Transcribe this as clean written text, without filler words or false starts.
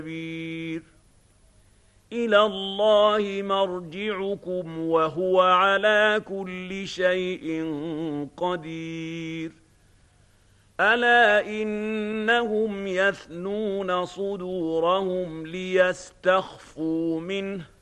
كبير إلى الله مرجعكم وهو على كل شيء قدير ألا إنهم يثنون صدورهم ليستخفوا منه